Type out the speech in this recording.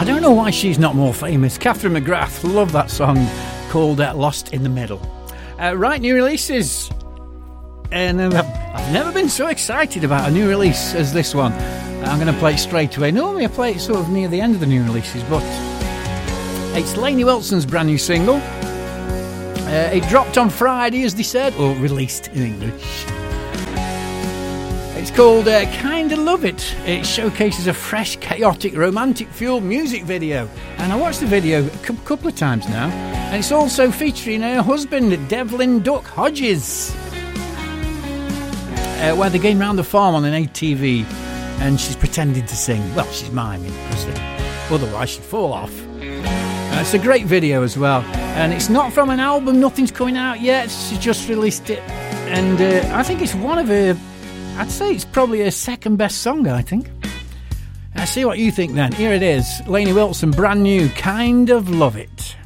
I don't know why she's not more famous. Catherine McGrath, love that song called Lost in the Middle. Right, new releases. And I've never been so excited about a new release as this one. I'm going to play it straight away. Normally I play it sort of near the end of the new releases, but it's Lainey Wilson's brand new single. It dropped on Friday, as they said, or released in English. It's called Kinda Love It. It showcases a fresh, chaotic, romantic-fueled music video. And I watched the video a couple of times now. And it's also featuring her husband, Devlin Duck Hodges. Where they're going round the farm on an ATV. And she's pretending to sing. Well, she's miming, because otherwise she'd fall off. It's a great video as well. And it's not from an album, nothing's coming out yet. She just released it. And I think it's one of her... I'd say it's probably her second best song, I think. See what you think then. Here it is. Lainey Wilson, brand new, Kind of Love It.